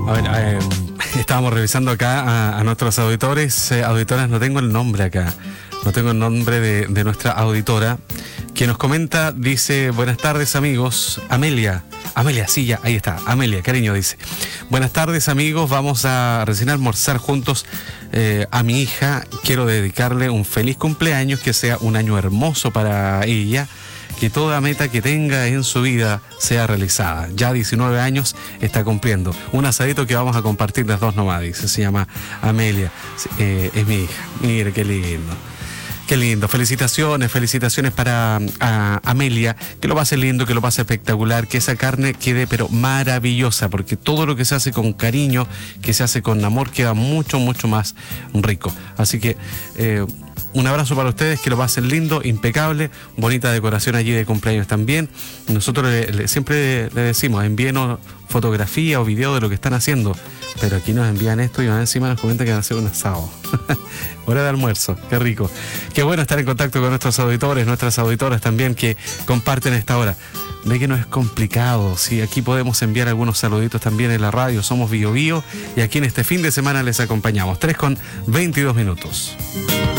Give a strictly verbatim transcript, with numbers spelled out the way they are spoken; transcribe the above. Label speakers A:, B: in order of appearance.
A: A ver, eh, estábamos revisando acá a, a nuestros auditores, eh, auditoras, no tengo el nombre acá, no tengo el nombre de, de nuestra auditora, que nos comenta, dice, buenas tardes amigos, Amelia, Amelia, sí, ya, ahí está, Amelia, cariño, dice, buenas tardes amigos, vamos a recién almorzar juntos eh, a mi hija, quiero dedicarle un feliz cumpleaños, que sea un año hermoso para ella, que toda meta que tenga en su vida sea realizada. Ya diecinueve años está cumpliendo. Un asadito que vamos a compartir las dos nomás, dice. Se llama Amelia. Eh, es mi hija. Mire, qué lindo. Qué lindo. Felicitaciones, felicitaciones para a, Amelia. Que lo pase lindo, que lo pase espectacular. Que esa carne quede pero maravillosa. Porque todo lo que se hace con cariño, que se hace con amor, queda mucho, mucho más rico. Así que... Eh, un abrazo para ustedes, que lo pasen lindo, impecable, bonita decoración allí de cumpleaños también. Nosotros le, le, siempre le decimos, envíenos fotografía o video de lo que están haciendo, pero aquí nos envían esto y más encima nos comentan que van a hacer un asado. Hora de almuerzo, qué rico. Qué bueno estar en contacto con nuestros auditores, nuestras auditoras también que comparten esta hora. Ve que no es complicado, sí, aquí podemos enviar algunos saluditos también en la radio, somos Bio Bio y aquí en este fin de semana les acompañamos. tres con veintidós minutos.